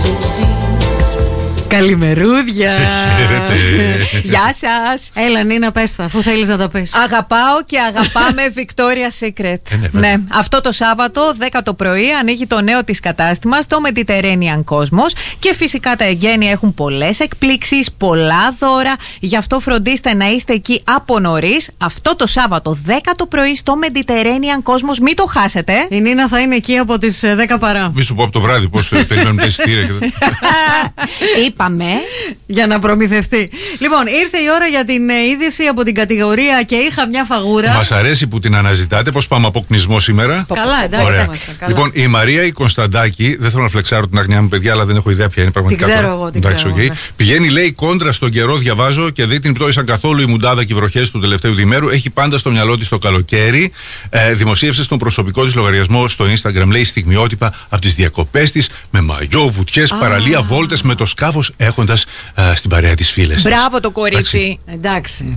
Καλημερούδια. Γεια σας. Έλα Νίνα, πες τα, αφού θέλεις να τα πεις. Αγαπάω και αγαπάμε Victoria's Secret. Ναι, αυτό το Σάββατο 10 το πρωί ανοίγει το νέο της κατάστημα στο Mediterranean Cosmos και φυσικά τα εγγένεια έχουν πολλές εκπλήξεις, πολλά δώρα. Γι' αυτό φροντίστε να είστε εκεί από νωρίς. Αυτό το Σάββατο 10 το πρωί στο Mediterranean Cosmos, μην το χάσετε. Η Νίνα θα είναι εκεί από τις 10 παρά. Μη σου πω από το βράδυ πώς περιμένουμε τα εισιτήρια. Είπαμε. Για να προμηθευτεί. Λοιπόν, ήρθε η ώρα για την είδηση από την κατηγορία και είχα μια φαγούρα. Μας αρέσει που την αναζητάτε. Πώς πάμε από κνισμό σήμερα? Καλά, εντάξει. Ωραία. Λοιπόν, η Μαρία η Κωνσταντάκη, δεν θέλω να φλεξάρω την αγνιά μου, παιδιά, αλλά δεν έχω ιδέα ποια είναι πραγματικά. Την ξέρω εγώ. Εντάξει, okay. Πηγαίνει, λέει, κόντρα στον καιρό, διαβάζω, και δεν την πτώησαν καθόλου η μουντάδα και οι βροχές του τελευταίου διημέρου. Έχει πάντα στο μυαλό της το καλοκαίρι. Δημοσίευσε στον προσωπικό της λογαριασμό στο Instagram, λέει, στιγμιότυπα από τις διακοπές της με μαγιό, βουτιές, παραλία, βόλτες με το σκάφος, έχοντας στην παρέα της φίλες. Μπράβο το κορίτσι. Εντάξει.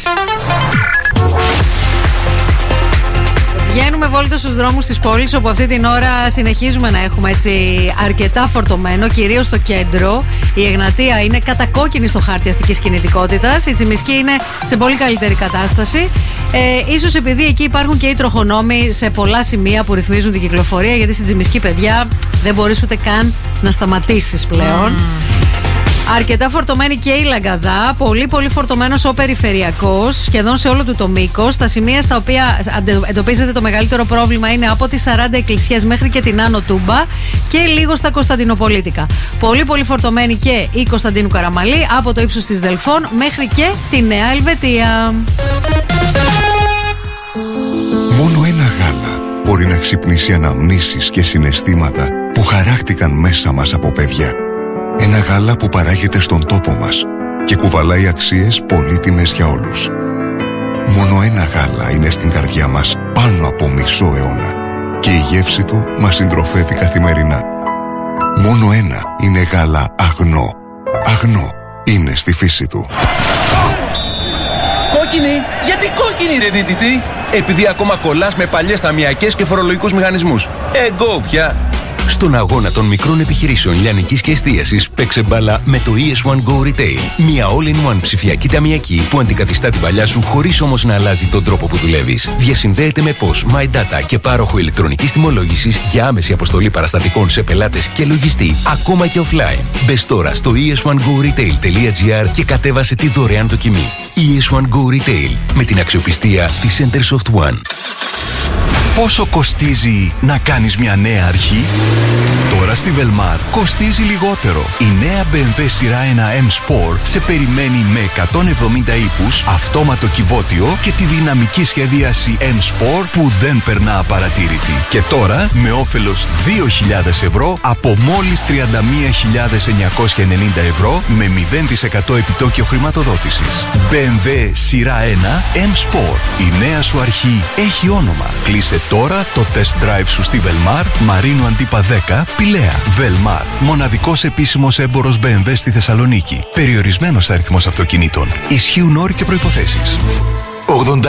Βγαίνουμε βόλτες στους δρόμους της πόλης, όπου αυτή την ώρα συνεχίζουμε να έχουμε έτσι αρκετά φορτωμένο, κυρίως στο κέντρο. Η Εγνατία είναι κατακόκκινη στο χάρτη αστικής κινητικότητας. Η Τσιμισκή είναι σε πολύ καλύτερη κατάσταση. Ίσως επειδή εκεί υπάρχουν και οι τροχονόμοι σε πολλά σημεία που ρυθμίζουν την κυκλοφορία, γιατί στην Τσιμισκή, παιδιά, δεν μπορείς ούτε καν να σταματήσεις πλέον. Αρκετά φορτωμένη και η Λαγκαδά, πολύ φορτωμένος ο περιφερειακός, σχεδόν σε όλο του το μήκος. Τα σημεία στα οποία εντοπίζεται το μεγαλύτερο πρόβλημα είναι από τις 40 εκκλησίες μέχρι και την Άνω Τούμπα και λίγο στα Κωνσταντινοπολίτικα. Πολύ φορτωμένη και η Κωνσταντίνου Καραμαλή από το ύψος της Δελφών μέχρι και τη Νέα Ελβετία. Μόνο ένα γάλα μπορεί να ξυπνήσει αναμνήσεις και συναισθήματα που χαράχτηκαν μέσα μας από παιδιά. Ένα γάλα που παράγεται στον τόπο μας και κουβαλάει αξίες πολύτιμες για όλους. Μόνο ένα γάλα είναι στην καρδιά μας πάνω από μισό αιώνα και η γεύση του μας συντροφεύει καθημερινά. Μόνο ένα είναι γάλα Αγνό. Αγνό είναι στη φύση του. Κόκκινη! Γιατί κόκκινη, ρε δίτητη? Επειδή ακόμα κολλάς με παλιές ταμιακές και φορολογικούς μηχανισμούς. Εγώ πια! Στον αγώνα των μικρών επιχειρήσεων λιανικής και εστίασης, παίξε μπάλα με το ES1 Go Retail. Μια all-in-one ψηφιακή ταμιακή που αντικαθιστά την παλιά σου χωρίς όμως να αλλάζει τον τρόπο που δουλεύεις. Διασυνδέεται με POS, My Data και πάροχο ηλεκτρονικής τιμολόγησης για άμεση αποστολή παραστατικών σε πελάτες και λογιστή, ακόμα και offline. Μπες τώρα στο es1goretail.gr και κατέβασε τη δωρεάν δοκιμή. ES1 Go Retail, με την αξιοπιστία της Centersoft One. Πόσο κοστίζει να κάνεις μια νέα αρχή? Τώρα στη Velmar κοστίζει λιγότερο. Η νέα BMW σειρά 1M Sport σε περιμένει με 170 ύπους, αυτόματο κυβότιο και τη δυναμική σχεδίαση M Sport που δεν περνά απαρατήρητη. Και τώρα με όφελος 2.000 ευρώ από μόλις 31.990 ευρώ με 0% επιτόκιο χρηματοδότησης. BMW σειρά 1M Sport. Η νέα σου αρχή έχει όνομα. Κλείσε τώρα το test drive σου στη Velmar, Μαρίνου Αντίπα 10, Πηλαία. Velmar, μοναδικός επίσημος έμπορος BMW στη Θεσσαλονίκη. Περιορισμένος αριθμός αυτοκινήτων. Ισχύουν όροι και προϋποθέσεις.